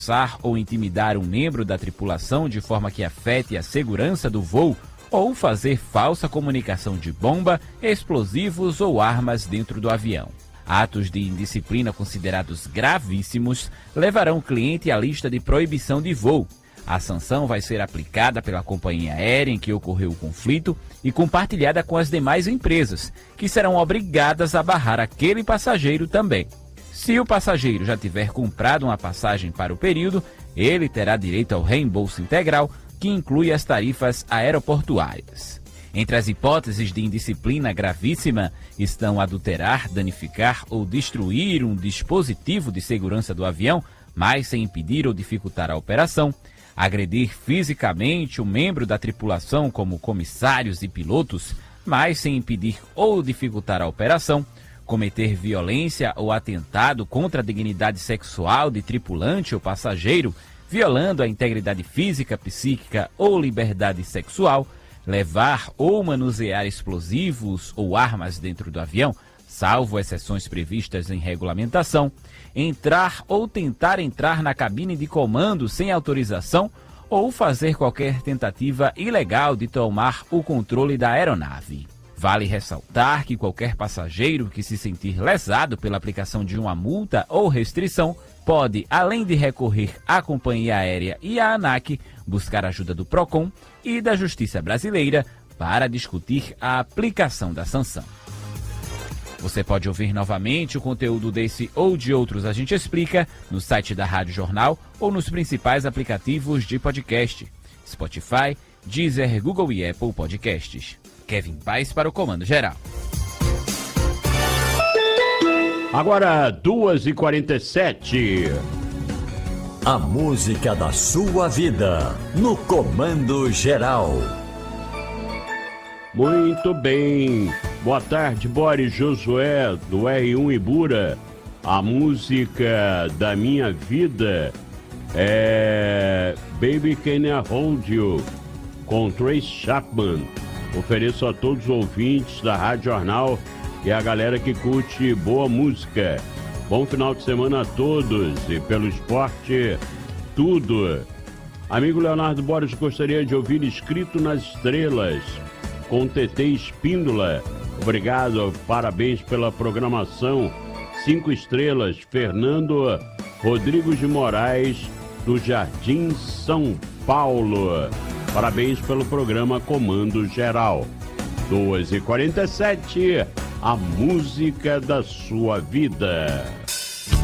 ameaçar ou intimidar um membro da tripulação de forma que afete a segurança do voo ou fazer falsa comunicação de bomba, explosivos ou armas dentro do avião. Atos de indisciplina considerados gravíssimos levarão o cliente à lista de proibição de voo. A sanção vai ser aplicada pela companhia aérea em que ocorreu o conflito e compartilhada com as demais empresas, que serão obrigadas a barrar aquele passageiro também. Se o passageiro já tiver comprado uma passagem para o período, ele terá direito ao reembolso integral, que inclui as tarifas aeroportuárias. Entre as hipóteses de indisciplina gravíssima estão adulterar, danificar ou destruir um dispositivo de segurança do avião, mas sem impedir ou dificultar a operação, agredir fisicamente um membro da tripulação, como comissários e pilotos, mas sem impedir ou dificultar a operação, cometer violência ou atentado contra a dignidade sexual de tripulante ou passageiro, violando a integridade física, psíquica ou liberdade sexual, levar ou manusear explosivos ou armas dentro do avião, salvo exceções previstas em regulamentação, entrar ou tentar entrar na cabine de comando sem autorização ou fazer qualquer tentativa ilegal de tomar o controle da aeronave. Vale ressaltar que qualquer passageiro que se sentir lesado pela aplicação de uma multa ou restrição pode, além de recorrer à companhia aérea e à ANAC, buscar ajuda do PROCON e da Justiça Brasileira para discutir a aplicação da sanção. Você pode ouvir novamente o conteúdo desse ou de outros A Gente Explica no site da Rádio Jornal ou nos principais aplicativos de podcast: Spotify, Deezer, Google e Apple Podcasts. Kevin Paes para o Comando Geral. Agora, 2h47. A música da sua vida, no Comando Geral. Muito bem. Boa tarde, Boris Josué, do R1 Ibura. A música da minha vida é Baby Can I Hold You, com Tracy Chapman. Ofereço a todos os ouvintes da Rádio Jornal e a galera que curte boa música. Bom final de semana a todos e pelo esporte, tudo. Amigo Leonardo Borges, gostaria de ouvir Escrito nas Estrelas, com TT Espíndola. Obrigado, parabéns pela programação. 5 estrelas, Fernando Rodrigues de Moraes, do Jardim São Paulo. Parabéns pelo programa Comando Geral. 2h47, a música da sua vida.